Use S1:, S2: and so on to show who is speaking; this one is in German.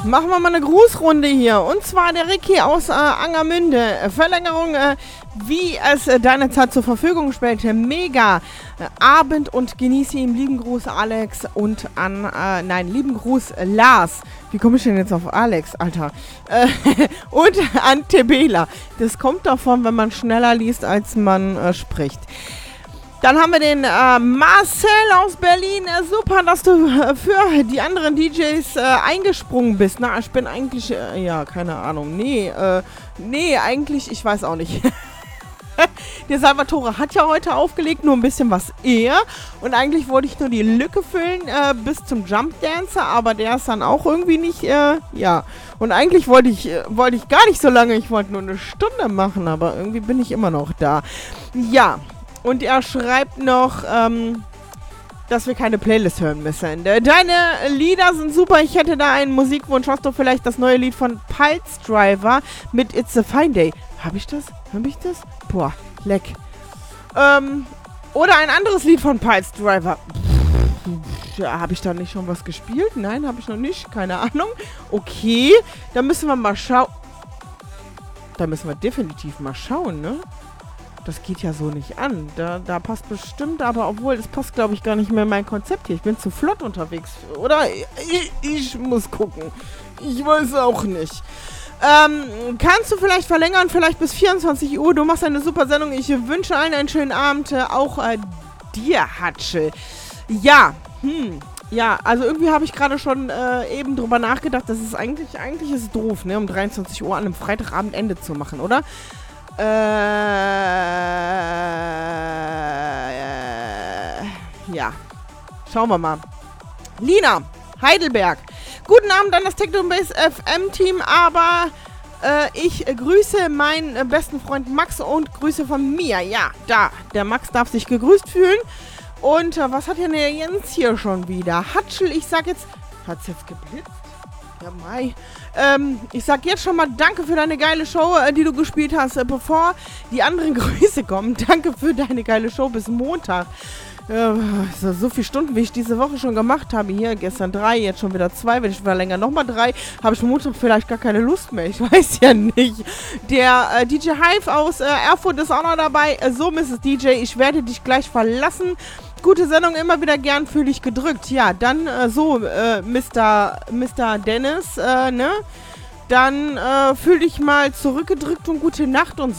S1: Machen wir mal eine Grußrunde hier. Und zwar der Ricky aus Angermünde. Verlängerung, wie es deine Zeit zur Verfügung stellt. Mega Abend und genieße ihn. Lieben Gruß Alex und lieben Gruß Lars. Wie komme ich denn jetzt auf Alex, Alter? Und an Tebela. Das kommt davon, wenn man schneller liest, als man spricht. Dann haben wir den Marcel aus Berlin. Super, dass du für die anderen DJs eingesprungen bist. Na, ich bin eigentlich, keine Ahnung. Nee, eigentlich, ich weiß auch nicht. Der Salvatore hat ja heute aufgelegt, nur ein bisschen was eher. Und eigentlich wollte ich nur die Lücke füllen bis zum Jump Dancer, aber der ist dann auch irgendwie nicht, Und eigentlich wollte ich gar nicht so lange, ich wollte nur eine Stunde machen, aber irgendwie bin ich immer noch da. Ja. Und er schreibt noch, dass wir keine Playlist hören müssen. Deine Lieder sind super. Ich hätte da einen Musikwunsch. Hast du vielleicht das neue Lied von Pulse Driver mit It's a Fine Day? Hab ich das? Boah, leck. Oder ein anderes Lied von Pulse Driver. Habe ich da nicht schon was gespielt? Nein, habe ich noch nicht. Keine Ahnung. Okay, da müssen wir mal schauen. Da müssen wir definitiv mal schauen, ne? Das geht ja so nicht an. Da passt bestimmt, aber obwohl, das passt, glaube ich, gar nicht mehr in mein Konzept hier. Ich bin zu flott unterwegs. Oder? Ich muss gucken. Ich weiß auch nicht. Kannst du vielleicht verlängern, vielleicht bis 24 Uhr? Du machst eine super Sendung. Ich wünsche allen einen schönen Abend. Auch dir, Hatschel. Ja, ja, also irgendwie habe ich gerade schon eben drüber nachgedacht, dass es eigentlich ist es doof, ne, um 23 Uhr an einem Freitagabend Ende zu machen, oder? Ja. Schauen wir mal. Lina, Heidelberg. Guten Abend an das Techno-Base FM-Team, aber ich grüße meinen besten Freund Max und Grüße von mir. Ja, der Max darf sich gegrüßt fühlen. Und was hat denn der Jens hier schon wieder? Hatschel, ich sag jetzt... Hat's jetzt geblitzt? Ja, Mai. Ich sag jetzt schon mal danke für deine geile Show, die du gespielt hast, bevor die anderen Grüße kommen. Danke für deine geile Show bis Montag. So viele Stunden, wie ich diese Woche schon gemacht habe. Hier, gestern 3, jetzt schon wieder 2. Wenn ich verlängere, nochmal 3. Habe ich Montag vielleicht gar keine Lust mehr. Ich weiß ja nicht. Der DJ Hive aus Erfurt ist auch noch dabei. So, Mrs. DJ, ich werde dich gleich verlassen. Gute Sendung, immer wieder gern für dich gedrückt. Ja, dann Mr. Dennis, ne? Dann fühl dich mal zurückgedrückt und gute Nacht und